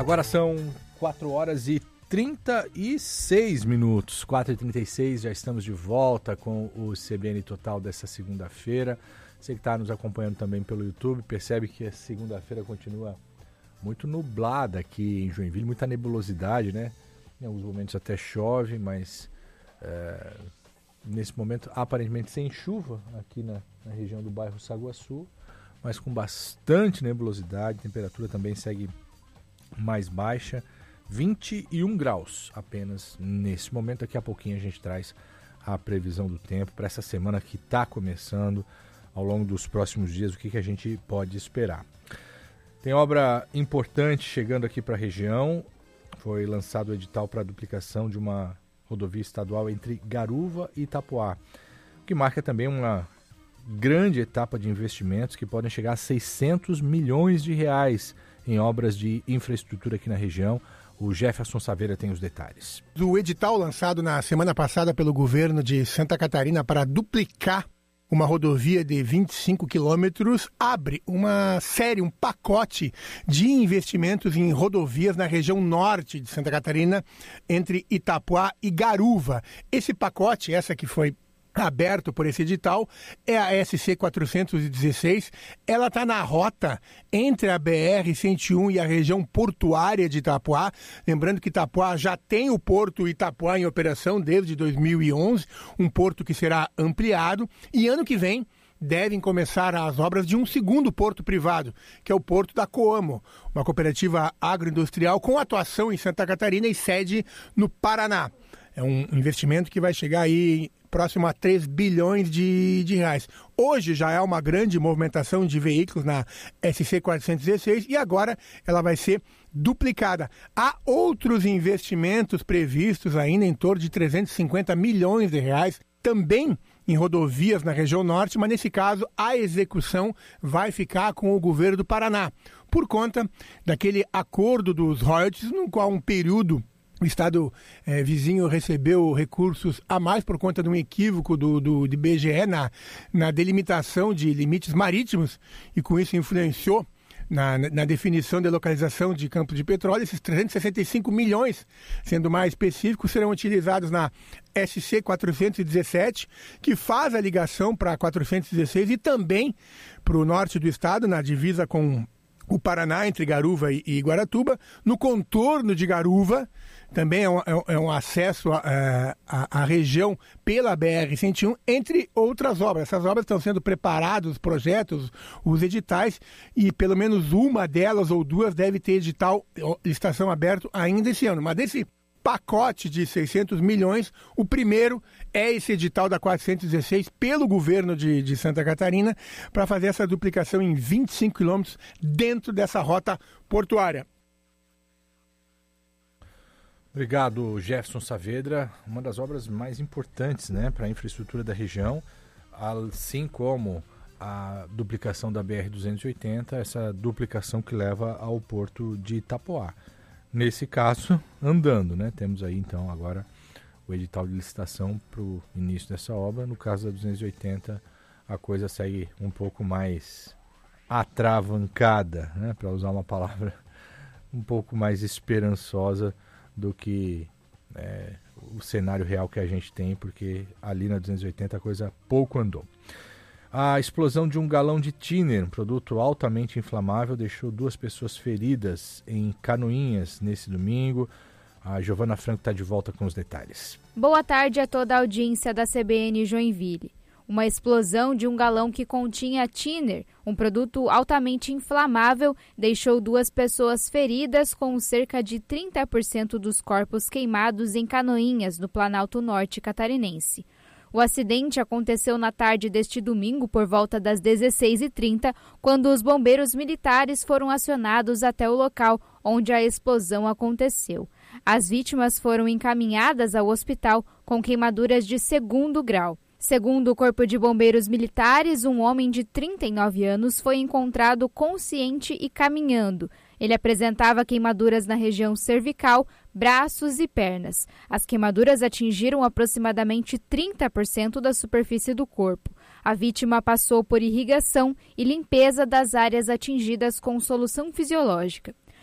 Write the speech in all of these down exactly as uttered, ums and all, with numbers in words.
Agora são quatro horas e trinta e seis minutos, quatro e trinta e seis, já estamos de volta com o C B N Total dessa segunda-feira. Você que está nos acompanhando também pelo YouTube, percebe que a segunda-feira continua muito nublada aqui em Joinville, muita nebulosidade, né? Em alguns momentos até chove, mas é, nesse momento aparentemente sem chuva aqui na, na região do bairro Saguaçu, mas com bastante nebulosidade, a temperatura também segue mais baixa, vinte e um graus apenas nesse momento. Daqui a pouquinho a gente traz a previsão do tempo para essa semana que está começando, ao longo dos próximos dias, o que, que a gente pode esperar. Tem obra importante chegando aqui para a região, foi lançado o edital para a duplicação de uma rodovia estadual entre Garuva e Itapoá, o que marca também uma grande etapa de investimentos que podem chegar a seiscentos milhões de reais em obras de infraestrutura aqui na região. O Jefferson Saveira tem os detalhes. O edital lançado na semana passada pelo governo de Santa Catarina para duplicar uma rodovia de vinte e cinco quilômetros abre uma série, um pacote de investimentos em rodovias na região norte de Santa Catarina, entre Itapoá e Garuva. Esse pacote, essa que foi aberto por esse edital, é a S C quatrocentos e dezesseis. Ela está na rota entre a B R cento e um e a região portuária de Itapoá. Lembrando que Itapoá já tem o porto Itapoá em operação desde dois mil e onze, um porto que será ampliado, e ano que vem devem começar as obras de um segundo porto privado, que é o Porto da Coamo, uma cooperativa agroindustrial com atuação em Santa Catarina e sede no Paraná. É um investimento que vai chegar aí próximo a três bilhões de, de reais. Hoje já é uma grande movimentação de veículos na S C quatrocentos e dezesseis e agora ela vai ser duplicada. Há outros investimentos previstos ainda em torno de trezentos e cinquenta milhões de reais, também em rodovias na região norte, mas nesse caso a execução vai ficar com o governo do Paraná, por conta daquele acordo dos royalties, no qual um período o estado eh, vizinho recebeu recursos a mais por conta de um equívoco do, do de B G E na, na delimitação de limites marítimos, e com isso influenciou na, na definição de localização de campos de petróleo. Esses trezentos e sessenta e cinco milhões, sendo mais específicos, serão utilizados na S C quatrocentos e dezessete, que faz a ligação para quatrocentos e dezesseis, e também para o norte do estado, na divisa com o Paraná, entre Garuva e, e Guaratuba. No contorno de Garuva também é um, é um acesso à região pela B R cento e um, entre outras obras. Essas obras estão sendo preparadas, os projetos, os editais, e pelo menos uma delas ou duas deve ter edital, licitação aberto ainda esse ano. Mas desse pacote de seiscentos milhões, o primeiro é esse edital da quatrocentos e dezesseis pelo governo de, de Santa Catarina, para fazer essa duplicação em vinte e cinco quilômetros dentro dessa rota portuária. Obrigado, Jefferson Saavedra. Uma das obras mais importantes, né, para a infraestrutura da região, assim como a duplicação da B R duzentos e oitenta, essa duplicação que leva ao porto de Itapoá. Nesse caso, andando, né? Temos aí então agora o edital de licitação para o início dessa obra. No caso da duzentos e oitenta, a coisa segue um pouco mais atravancada, né? Para usar uma palavra um pouco mais esperançosa do que é, o cenário real que a gente tem, porque ali na duzentos e oitenta a coisa pouco andou. A explosão de um galão de tiner, um produto altamente inflamável, deixou duas pessoas feridas em Canoinhas nesse domingo. A Giovana Franco está de volta com os detalhes. Boa tarde a toda a audiência da C B N Joinville. Uma explosão de um galão que continha tiner, um produto altamente inflamável, deixou duas pessoas feridas, com cerca de trinta por cento dos corpos queimados em Canoinhas, no Planalto Norte catarinense. O acidente aconteceu na tarde deste domingo por volta das dezesseis e trinta, quando os bombeiros militares foram acionados até o local onde a explosão aconteceu. As vítimas foram encaminhadas ao hospital com queimaduras de segundo grau. Segundo o Corpo de Bombeiros Militares, um homem de trinta e nove anos foi encontrado consciente e caminhando. Ele apresentava queimaduras na região cervical, braços e pernas. As queimaduras atingiram aproximadamente trinta por cento da superfície do corpo. A vítima passou por irrigação e limpeza das áreas atingidas com solução fisiológica.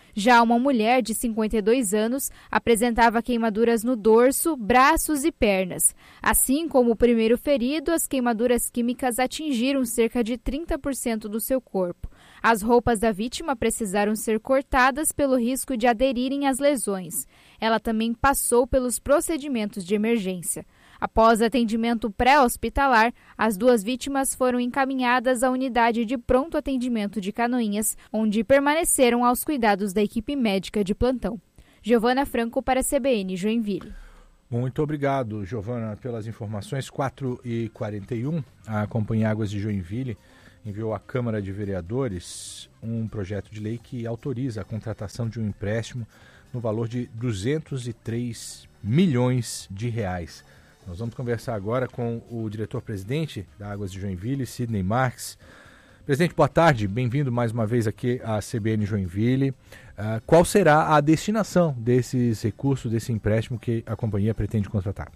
Já uma mulher de cinquenta e dois anos apresentava queimaduras no dorso, braços e pernas. Assim como o primeiro ferido, as queimaduras químicas atingiram cerca de trinta por cento do seu corpo. As roupas da vítima precisaram ser cortadas pelo risco de aderirem às lesões. Ela também passou pelos procedimentos de emergência. Após atendimento pré-hospitalar, as duas vítimas foram encaminhadas à unidade de pronto atendimento de Canoinhas, onde permaneceram aos cuidados da equipe médica de plantão. Giovana Franco para a C B N Joinville. Muito obrigado, Giovana, pelas informações. quatro e quarenta e um, a Companhia Águas de Joinville enviou à Câmara de Vereadores um projeto de lei que autoriza a contratação de um empréstimo no valor de duzentos e três milhões de reais. Nós vamos conversar agora com o diretor-presidente da Águas de Joinville, Sidney Marques. Presidente, boa tarde. Bem-vindo mais uma vez aqui à C B N Joinville. Uh, qual será a destinação desses recursos, desse empréstimo que a companhia pretende contratar?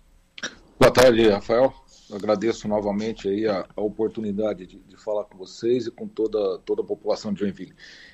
Boa tarde, Rafael. Eu agradeço novamente aí a, a oportunidade de, de falar com vocês e com toda, toda a população de Joinville.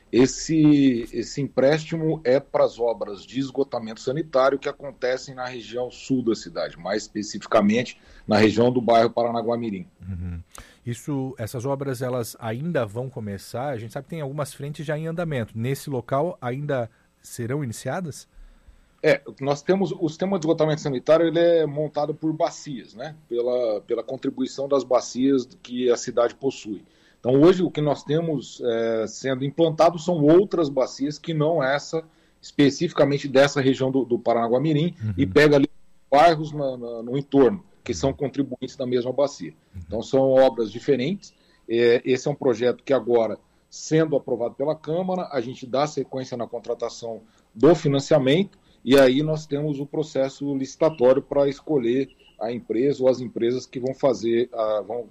Esse, esse empréstimo é para as obras de esgotamento sanitário que acontecem na região sul da cidade, mais especificamente na região do bairro Paranaguá-Mirim. Uhum. Isso, essas obras elas ainda vão começar? A gente sabe que tem algumas frentes já em andamento. Nesse local ainda serão iniciadas? É, nós temos o sistema de esgotamento sanitário, ele é montado por bacias, né? Pela, pela contribuição das bacias que a cidade possui. Então, hoje, o que nós temos é, sendo implantado são outras bacias que não essa, especificamente dessa região do, do Paranaguá-Mirim, uhum. e pega ali bairros na, na, no entorno, que são contribuintes da mesma bacia. Uhum. Então, são obras diferentes. É, esse é um projeto que agora, sendo aprovado pela Câmara, a gente dá sequência na contratação do financiamento, e aí nós temos o processo licitatório para escolher a empresa ou as empresas que vão fazer, a, vão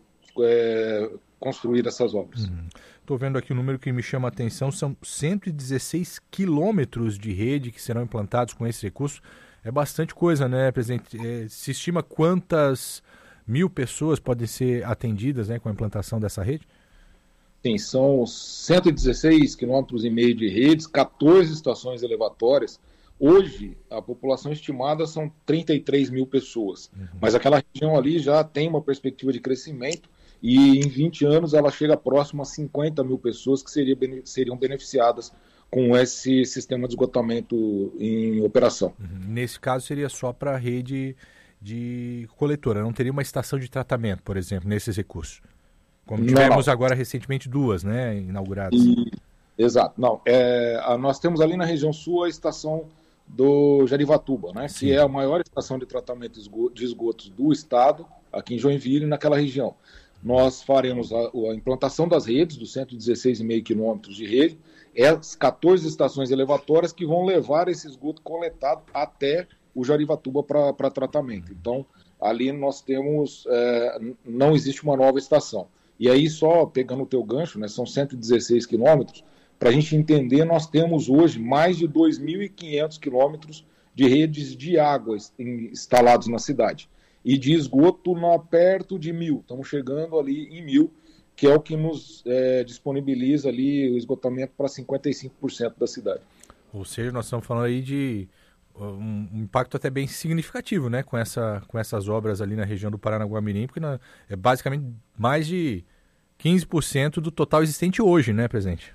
é, construir essas obras. Estou uhum. vendo aqui o número que me chama a atenção, são cento e dezesseis quilômetros de rede que serão implantados com esse recurso. É bastante coisa, né, presidente? É, se estima quantas mil pessoas podem ser atendidas, né, com a implantação dessa rede? Sim, são cento e dezesseis quilômetros e meio de redes, quatorze estações elevatórias. Hoje, a população estimada são trinta e três mil pessoas, uhum. mas aquela região ali já tem uma perspectiva de crescimento e em vinte anos ela chega próximo a cinquenta mil pessoas que seria, seriam beneficiadas com esse sistema de esgotamento em operação. Uhum. Nesse caso seria só para a rede de coletora, não teria uma estação de tratamento, por exemplo, nesses recursos? Como tivemos não, não. agora recentemente duas, né, inauguradas. E, exato, não. É, a, nós temos ali na região sul a estação do Jarivatuba, né, que é a maior estação de tratamento de esgotos do estado, aqui em Joinville, naquela região. Nós faremos a, a implantação das redes, dos cento e dezesseis vírgula cinco quilômetros de rede, é as quatorze estações elevatórias que vão levar esse esgoto coletado até o Jarivatuba para tratamento. Então, ali nós temos, é, não existe uma nova estação. E aí, só pegando o teu gancho, né, são cento e dezesseis quilômetros, para a gente entender, nós temos hoje mais de dois mil e quinhentos quilômetros de redes de água instalados na cidade. E de esgoto na, perto de mil. Estamos chegando ali em mil, que é o que nos é, disponibiliza ali o esgotamento para cinquenta e cinco por cento da cidade. Ou seja, nós estamos falando aí de um, um impacto até bem significativo, né, com, essa, com essas obras ali na região do Paranaguá-Mirim, porque na, é basicamente mais de quinze por cento do total existente hoje, né, presidente?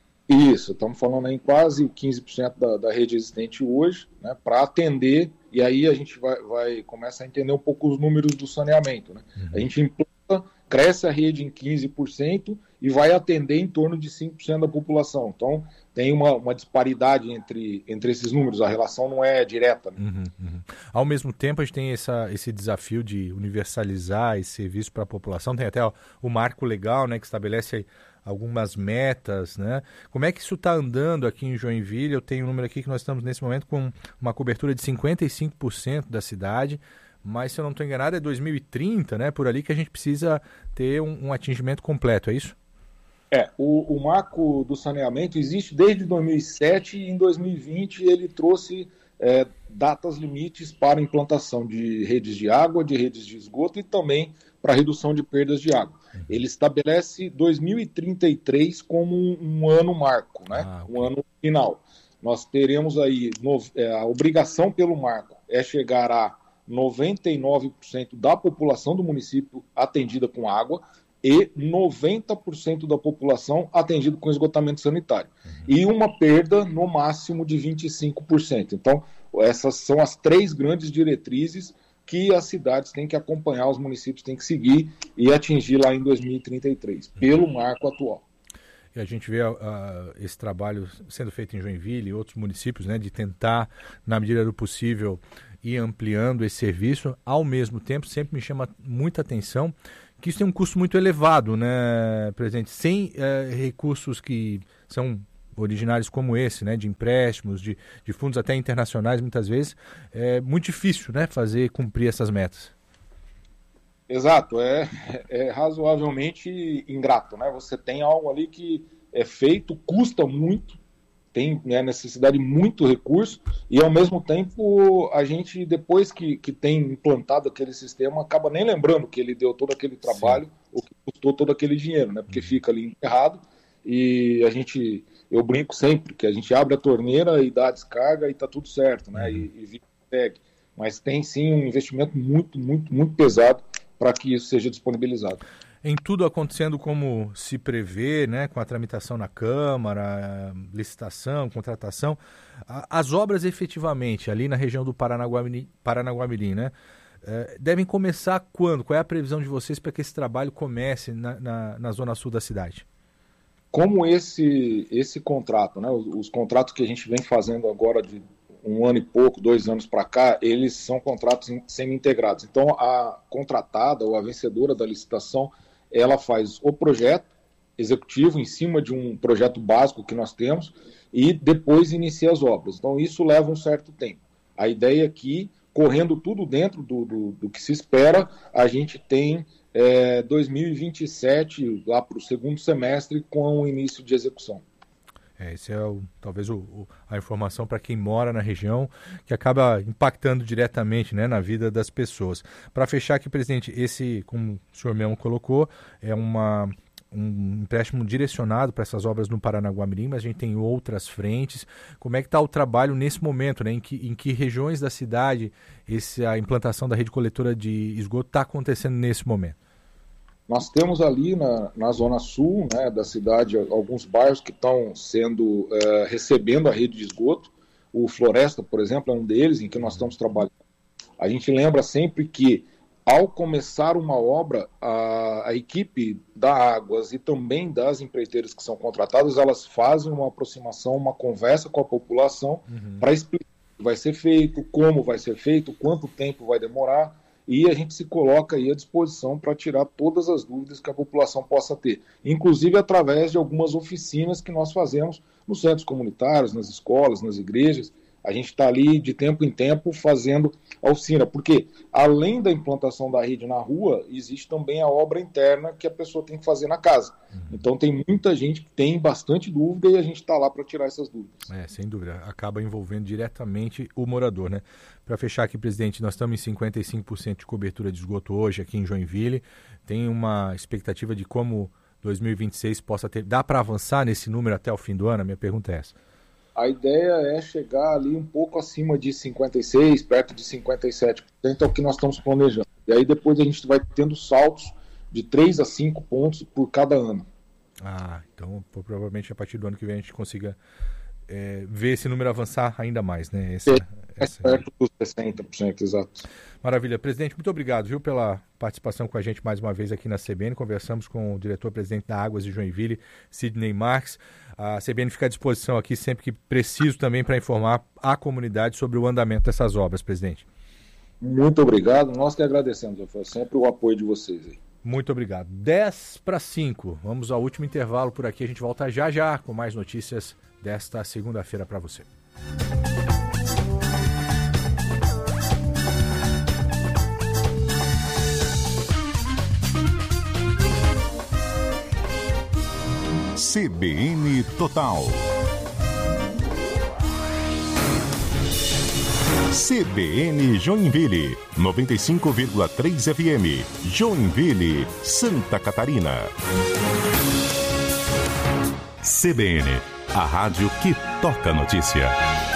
Isso, estamos falando em quase quinze por cento da, da rede existente hoje, né, para atender, e aí a gente vai, vai começar a entender um pouco os números do saneamento. Né? Uhum. A gente implanta, cresce a rede em quinze por cento e vai atender em torno de cinco por cento da população. Então, tem uma, uma disparidade entre, entre esses números, a relação não é direta. Né? Uhum, uhum. Ao mesmo tempo, a gente tem essa, esse desafio de universalizar esse serviço para a população, tem até ó, o marco legal, né, que estabelece algumas metas, né? Como é que isso está andando aqui em Joinville? Eu tenho um número aqui que nós estamos nesse momento com uma cobertura de cinquenta e cinco por cento da cidade, mas se eu não estou enganado é dois mil e trinta, né? Por ali que a gente precisa ter um, um atingimento completo, é isso? É, o, o marco do saneamento existe desde dois mil e sete e em dois mil e vinte ele trouxe é, datas limites para implantação de redes de água, de redes de esgoto e também para redução de perdas de água. Ele estabelece dois mil e trinta e três como um, um ano marco, né? Ah, okay. Um ano final, nós teremos aí no, é, a obrigação pelo marco é chegar a noventa e nove por cento da população do município atendida com água e noventa por cento da população atendida com esgotamento sanitário. Uhum. E uma perda no máximo de vinte e cinco por cento. Então, essas são as três grandes diretrizes que as cidades têm que acompanhar, os municípios têm que seguir e atingir lá em dois mil e trinta e três, pelo marco atual. E a gente vê uh, esse trabalho sendo feito em Joinville e outros municípios, né, de tentar, na medida do possível, ir ampliando esse serviço. Ao mesmo tempo, sempre me chama muita atenção que isso tem um custo muito elevado, né, presidente? Sem uh, recursos que são originários como esse, né, de empréstimos, de, de fundos até internacionais, muitas vezes, é muito difícil, né, fazer cumprir essas metas. Exato, é, é razoavelmente ingrato, né? Você tem algo ali que é feito, custa muito, tem né, necessidade de muito recurso, e ao mesmo tempo a gente, depois que, que tem implantado aquele sistema, acaba nem lembrando que ele deu todo aquele trabalho, Sim. ou que custou todo aquele dinheiro, né? Porque uhum. fica ali enterrado, e a gente, eu brinco sempre, que a gente abre a torneira e dá a descarga e tá tudo certo, né? Uhum. E, e segue. Mas tem sim um investimento muito, muito, muito pesado para que isso seja disponibilizado. Em tudo acontecendo como se prevê, né, com a tramitação na Câmara, licitação, contratação, as obras efetivamente ali na região do Paranaguamirim, Paranaguamirim, né, devem começar quando? Qual é a previsão de vocês para que esse trabalho comece na, na, na zona sul da cidade? Como esse, esse contrato, né, os, os contratos que a gente vem fazendo agora de um ano e pouco, dois anos para cá, eles são contratos semi-integrados. Então, a contratada ou a vencedora da licitação, ela faz o projeto executivo em cima de um projeto básico que nós temos e depois inicia as obras. Então, isso leva um certo tempo. A ideia aqui, correndo tudo dentro do, do, do que se espera, a gente tem é, dois mil e vinte e sete, lá para o segundo semestre, com o início de execução. É, esse é o, talvez o, o, a informação para quem mora na região, que acaba impactando diretamente, né, na vida das pessoas. Para fechar aqui, presidente, esse, como o senhor mesmo colocou, é uma, um empréstimo direcionado para essas obras no Paranaguamirim, mas a gente tem outras frentes. Como é que está o trabalho nesse momento, né? Em que, em que regiões da cidade esse, a implantação da rede coletora de esgoto está acontecendo nesse momento? Nós temos ali na, na zona sul, né, da cidade alguns bairros que estão sendo é, recebendo a rede de esgoto. O Floresta, por exemplo, é um deles em que nós estamos trabalhando. A gente lembra sempre que, ao começar uma obra, a, a equipe da Águas e também das empreiteiras que são contratadas, elas fazem uma aproximação, uma conversa com a população uhum. para explicar o que vai ser feito, como vai ser feito, quanto tempo vai demorar. E a gente se coloca aí à disposição para tirar todas as dúvidas que a população possa ter, inclusive através de algumas oficinas que nós fazemos nos centros comunitários, nas escolas, nas igrejas. A gente está ali de tempo em tempo fazendo a oficina, porque além da implantação da rede na rua, existe também a obra interna que a pessoa tem que fazer na casa. Uhum. Então tem muita gente que tem bastante dúvida e a gente está lá para tirar essas dúvidas. É, sem dúvida, acaba envolvendo diretamente o morador, né? Para fechar aqui, presidente, nós estamos em cinquenta e cinco por cento de cobertura de esgoto hoje aqui em Joinville. Tem uma expectativa de como dois mil e vinte e seis possa ter... Dá para avançar nesse número até o fim do ano? A minha pergunta é essa. A ideia é chegar ali um pouco acima de cinquenta e seis por cento, perto de cinquenta e sete por cento é o que nós estamos planejando. E aí depois a gente vai tendo saltos de três a cinco pontos por cada ano. Ah, então provavelmente a partir do ano que vem a gente consiga é, ver esse número avançar ainda mais, né? Essa, é, essa... perto dos sessenta por cento, exato. Maravilha. Presidente, muito obrigado, viu, pela participação com a gente mais uma vez aqui na C B N. Conversamos com o diretor-presidente da Águas de Joinville, Sidney Marques. A C B N fica à disposição aqui sempre que preciso também para informar a comunidade sobre o andamento dessas obras, presidente. Muito obrigado. Nós que agradecemos, foi sempre o apoio de vocês aí. Muito obrigado. dez para cinco. Vamos ao último intervalo por aqui. A gente volta já já com mais notícias desta segunda-feira para você. C B N Total. C B N Joinville, noventa e cinco vírgula três F M, Joinville, Santa Catarina. C B N, a rádio que toca notícia.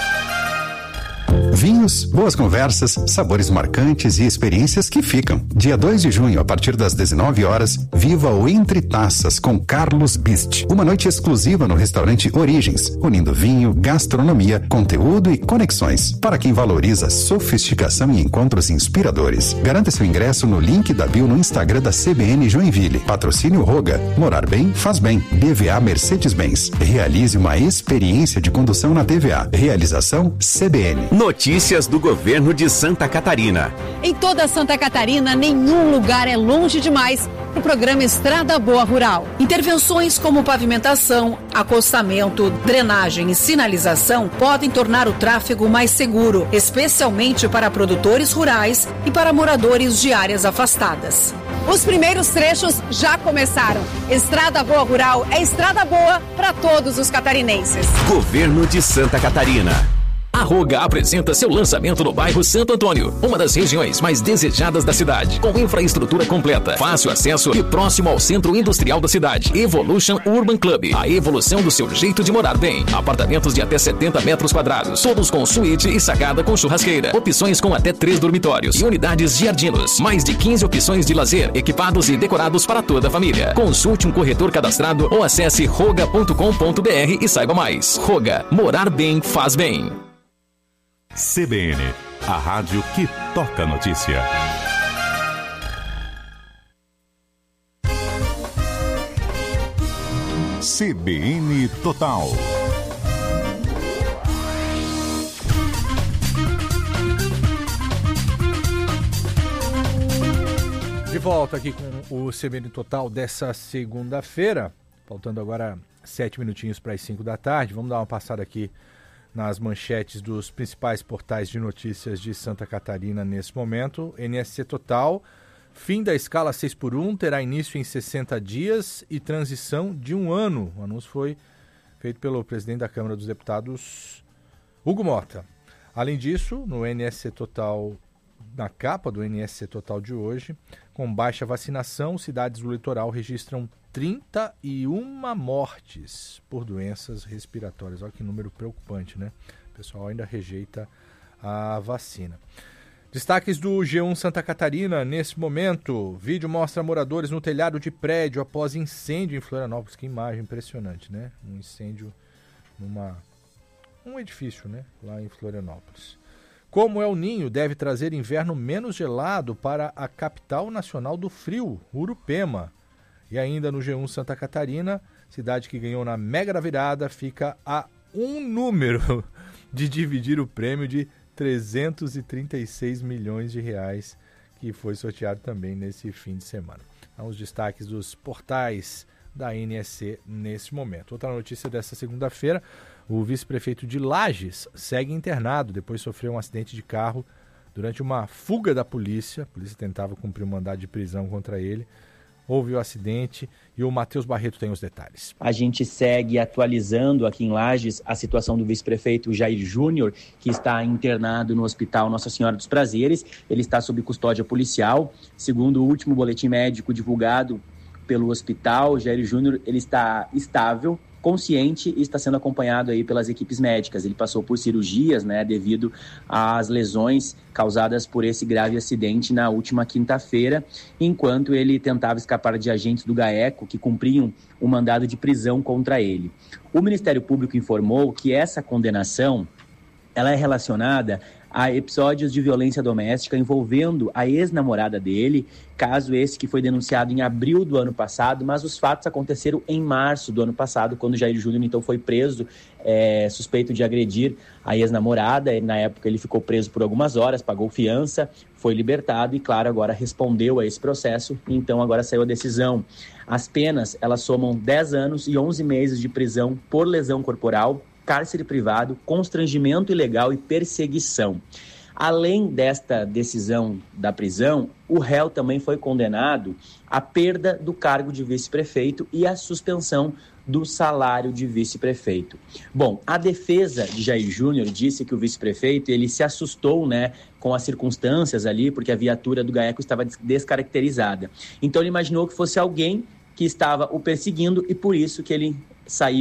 Vinhos, boas conversas, sabores marcantes e experiências que ficam. Dia dois de junho, a partir das dezenove horas, viva o Entre Taças com Carlos Bist. Uma noite exclusiva no restaurante Origens, unindo vinho, gastronomia, conteúdo e conexões. Para quem valoriza sofisticação e encontros inspiradores. Garanta seu ingresso no link da bio no Instagram da C B N Joinville. Patrocínio Roga. Morar bem, faz bem. D V A Mercedes-Benz. Realize uma experiência de condução na D V A. Realização C B N. Notícias do governo de Santa Catarina. Em toda Santa Catarina, nenhum lugar é longe demais para o programa Estrada Boa Rural. Intervenções como pavimentação, acostamento, drenagem e sinalização podem tornar o tráfego mais seguro, especialmente para produtores rurais e para moradores de áreas afastadas. Os primeiros trechos já começaram. Estrada Boa Rural é estrada boa para todos os catarinenses. Governo de Santa Catarina. A Roga apresenta seu lançamento no bairro Santo Antônio, uma das regiões mais desejadas da cidade, com infraestrutura completa, fácil acesso e próximo ao centro industrial da cidade. Evolution Urban Club, a evolução do seu jeito de morar bem. Apartamentos de até setenta metros quadrados, todos com suíte e sacada com churrasqueira. Opções com até três dormitórios e unidades jardinos. Mais de quinze opções de lazer, equipados e decorados para toda a família. Consulte um corretor cadastrado ou acesse roga ponto com ponto b r e saiba mais. Roga, morar bem faz bem. C B N, a rádio que toca notícia. C B N Total. De volta aqui com o C B N Total dessa segunda-feira, faltando agora sete minutinhos para as cinco da tarde. Vamos dar uma passada aqui nas manchetes dos principais portais de notícias de Santa Catarina nesse momento. N S C Total, fim da escala seis por um, terá início em sessenta dias e transição de um ano. O anúncio foi feito pelo presidente da Câmara dos Deputados, Hugo Mota. Além disso, no N S C Total, na capa do N S C Total de hoje, com baixa vacinação, cidades do litoral registram trinta e uma mortes por doenças respiratórias. Olha que número preocupante, né? O pessoal ainda rejeita a vacina. Destaques do G um Santa Catarina nesse momento. Vídeo mostra moradores no telhado de prédio após incêndio em Florianópolis. Que imagem impressionante, né? Um incêndio numa um edifício, né? Lá em Florianópolis. Como El Ninho deve trazer inverno menos gelado para a capital nacional do frio, Urupema. E ainda no G um Santa Catarina, cidade que ganhou na mega da virada, fica a um número de dividir o prêmio de trezentos e trinta e seis milhões de reais, que foi sorteado também nesse fim de semana. Então, os destaques dos portais da N S C nesse momento. Outra notícia dessa segunda-feira, o vice-prefeito de Lages segue internado, depois sofreu um acidente de carro durante uma fuga da polícia. A polícia tentava cumprir um mandado de prisão contra ele. Houve o acidente e o Matheus Barreto tem os detalhes. A gente segue atualizando aqui em Lages a situação do vice-prefeito Jair Júnior, que está internado no Hospital Nossa Senhora dos Prazeres. Ele está sob custódia policial. Segundo o último boletim médico divulgado pelo hospital, Jair Júnior ele está estável, consciente e está sendo acompanhado aí pelas equipes médicas. Ele passou por cirurgias, né, devido às lesões causadas por esse grave acidente na última quinta-feira, enquanto ele tentava escapar de agentes do GAECO que cumpriam um mandado de prisão contra ele. O Ministério Público informou que essa condenação ela é relacionada a episódios de violência doméstica envolvendo a ex-namorada dele, caso esse que foi denunciado em abril do ano passado, mas os fatos aconteceram em março do ano passado, quando Jair Júnior então foi preso, é, suspeito de agredir a ex-namorada. Na época ele ficou preso por algumas horas, pagou fiança, foi libertado e, claro, agora respondeu a esse processo, então agora saiu a decisão. As penas, elas somam dez anos e onze meses de prisão por lesão corporal, cárcere privado, constrangimento ilegal e perseguição. Além desta decisão da prisão, o réu também foi condenado à perda do cargo de vice-prefeito e à suspensão do salário de vice-prefeito. Bom, a defesa de Jair Júnior disse que o vice-prefeito ele se assustou, né, com as circunstâncias ali, porque a viatura do GAECO estava descaracterizada. Então ele imaginou que fosse alguém que estava o perseguindo e por isso que ele saiu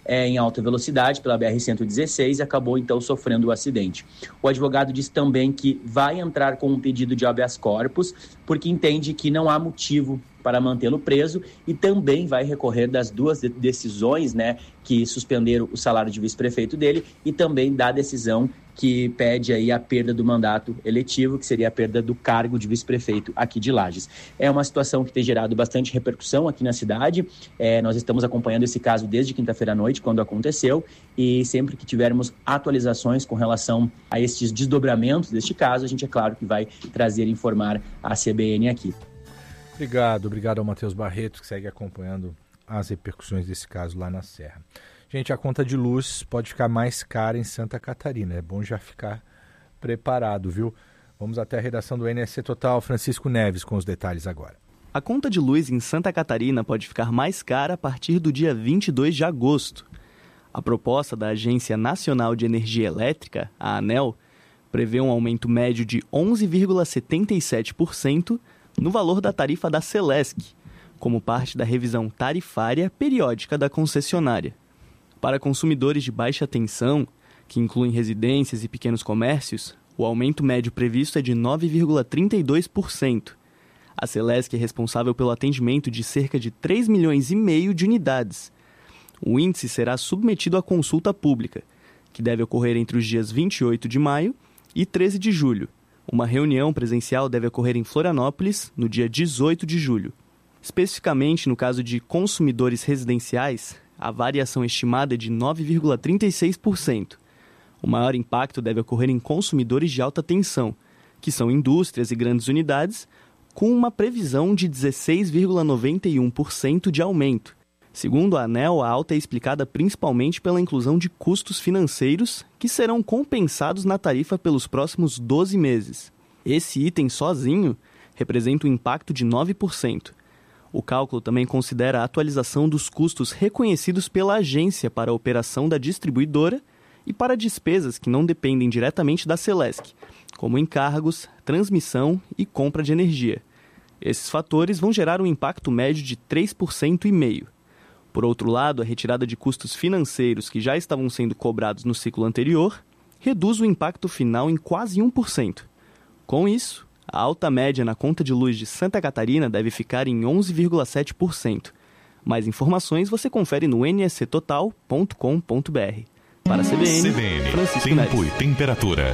é, em alta velocidade pela B R cento e dezesseis e acabou então sofrendo o acidente. O advogado disse também que vai entrar com um pedido de habeas corpus, porque entende que não há motivo para mantê-lo preso e também vai recorrer das duas decisões, né, que suspenderam o salário de vice-prefeito dele e também da decisão que pede aí a perda do mandato eletivo, que seria a perda do cargo de vice-prefeito aqui de Lages. É uma situação que tem gerado bastante repercussão aqui na cidade. É, nós estamos acompanhando esse caso desde quinta-feira à noite, quando aconteceu, e sempre que tivermos atualizações com relação a estes desdobramentos deste caso, a gente, é claro, que vai trazer e informar a C B N aqui. Obrigado, obrigado ao Matheus Barreto, que segue acompanhando as repercussões desse caso lá na Serra. Gente, a conta de luz pode ficar mais cara em Santa Catarina, é bom já ficar preparado, viu? Vamos até a redação do N S C Total, Francisco Neves, com os detalhes agora. A conta de luz em Santa Catarina pode ficar mais cara a partir do dia vinte e dois de agosto. A proposta da Agência Nacional de Energia Elétrica, a ANEEL, prevê um aumento médio de onze vírgula setenta e sete por cento no valor da tarifa da Celesc, como parte da revisão tarifária periódica da concessionária. Para consumidores de baixa tensão, que incluem residências e pequenos comércios, o aumento médio previsto é de nove vírgula trinta e dois por cento. A Celesc é responsável pelo atendimento de cerca de três milhões e meio de unidades. O índice será submetido à consulta pública, que deve ocorrer entre os dias vinte e oito de maio e treze de julho. Uma reunião presencial deve ocorrer em Florianópolis no dia dezoito de julho. Especificamente no caso de consumidores residenciais, a variação estimada é de nove vírgula trinta e seis por cento. O maior impacto deve ocorrer em consumidores de alta tensão, que são indústrias e grandes unidades, com uma previsão de dezesseis vírgula noventa e um por cento de aumento. Segundo a ANEEL, a alta é explicada principalmente pela inclusão de custos financeiros que serão compensados na tarifa pelos próximos doze meses. Esse item sozinho representa um impacto de nove por cento. O cálculo também considera a atualização dos custos reconhecidos pela agência para a operação da distribuidora e para despesas que não dependem diretamente da Celesc, como encargos, transmissão e compra de energia. Esses fatores vão gerar um impacto médio de três vírgula cinco por cento. Por outro lado, a retirada de custos financeiros que já estavam sendo cobrados no ciclo anterior reduz o impacto final em quase um por cento. Com isso, a alta média na conta de luz de Santa Catarina deve ficar em onze vírgula sete por cento. Mais informações você confere no n s c total ponto com ponto b r. Para a C B N, C B N Francisco Tempo Neves. e temperatura.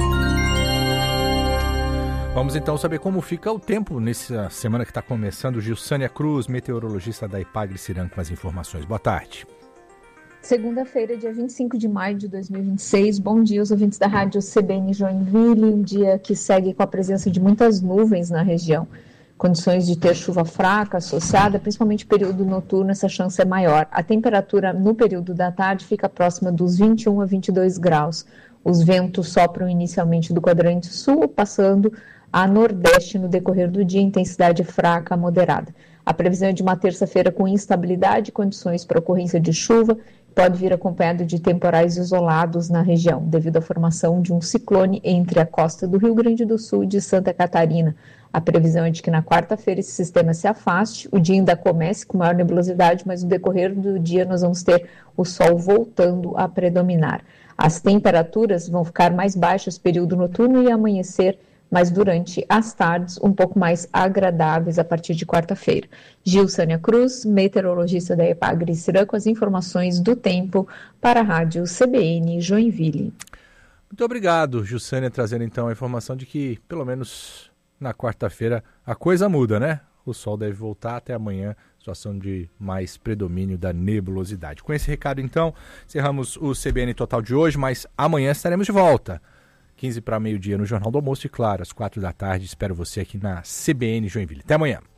Vamos então saber como fica o tempo nessa semana que está começando. Gilsânia Cruz, meteorologista da Ipagre Ciran, com as informações. Boa tarde. Segunda-feira, dia vinte e cinco de maio de dois mil e vinte e seis. Bom dia aos ouvintes da rádio C B N Joinville. Um dia que segue com a presença de muitas nuvens na região. Condições de ter chuva fraca associada, principalmente no período noturno, essa chance é maior. A temperatura no período da tarde fica próxima dos vinte e um a vinte e dois graus. Os ventos sopram inicialmente do quadrante sul, passando a nordeste no decorrer do dia, intensidade fraca a moderada. A previsão é de uma terça-feira com instabilidade e condições para ocorrência de chuva, pode vir acompanhado de temporais isolados na região, devido à formação de um ciclone entre a costa do Rio Grande do Sul e de Santa Catarina. A previsão é de que na quarta-feira esse sistema se afaste, o dia ainda comece com maior nebulosidade, mas no decorrer do dia nós vamos ter o sol voltando a predominar. As temperaturas vão ficar mais baixas período noturno e amanhecer, mas durante as tardes um pouco mais agradáveis a partir de quarta-feira. Gilsânia Cruz, meteorologista da Ipagre Ciran, com as informações do tempo para a rádio C B N Joinville. Muito obrigado, Gilsânia, trazendo então a informação de que, pelo menos na quarta-feira, a coisa muda, né? O sol deve voltar até amanhã, situação de mais predomínio da nebulosidade. Com esse recado, então, encerramos o C B N Total de hoje, mas amanhã estaremos de volta. quinze para meio-dia no Jornal do Almoço e, claro, às quatro da tarde, espero você aqui na C B N Joinville. Até amanhã.